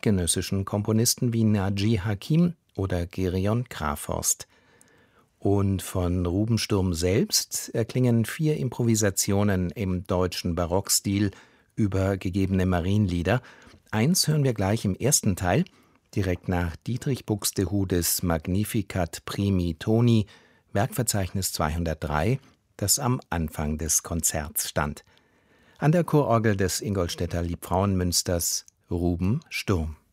zeitgenössischen Komponisten wie Naji Hakim oder Gereon Krafft. Und von Ruben Sturm selbst erklingen 4 Improvisationen im deutschen Barockstil über gegebene Marienlieder. Eins hören wir gleich im ersten Teil, direkt nach Dietrich Buxtehudes Magnificat Primi Toni, Werkverzeichnis 203, das am Anfang des Konzerts stand. An der Chororgel des Ingolstädter Liebfrauenmünsters Ruben Sturm.